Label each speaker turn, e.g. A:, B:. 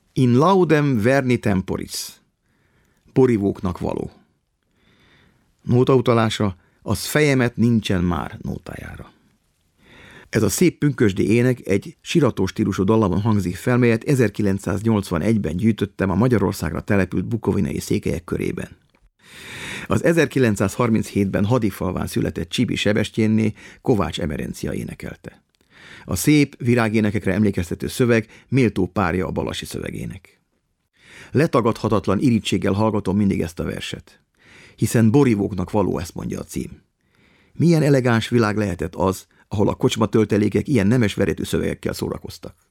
A: In laudem verni temporis. Borívóknak való. Nótautalása: az fejemet nincsen már nótájára. Ez a szép pünkösdi ének egy sirató stílusú dallamon hangzik fel, melyet 1981-ben gyűjtöttem a Magyarországra települt bukovinai székelyek körében. Az 1937-ben Hadifalván született Csibi Sebestyénné Kovács Emerencia énekelte. A szép, virágénekekre emlékeztető szöveg méltó párja a balasi szövegének. Letagadhatatlan irítséggel hallgatom mindig ezt a verset. Hiszen borívóknak való, ezt mondja a cím. Milyen elegáns világ lehetett az, ahol a kocsma töltelékek ilyen nemes veretű szövegekkel szórakoztak.